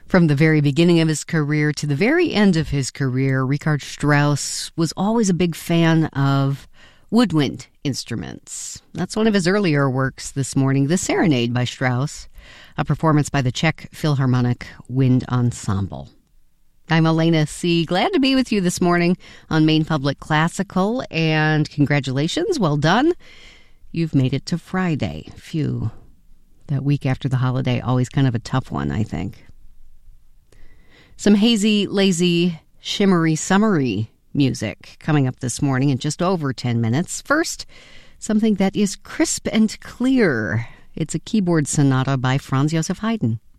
From the very beginning of his career to the very end of his career, Richard Strauss was always a big fan of woodwind instruments. That's one of his earlier works this morning, The Serenade by Strauss, a performance by the Czech Philharmonic Wind Ensemble. I'm Elena C. Glad to be with you this morning on Maine Public Classical, and congratulations, well done. You've made it to Friday. Phew. That week after the holiday, always kind of a tough one, I think. Some hazy, lazy, shimmery, summery music coming up this morning in just over 10 minutes. First, something that is crisp and clear. It's a keyboard sonata by Franz Joseph Haydn.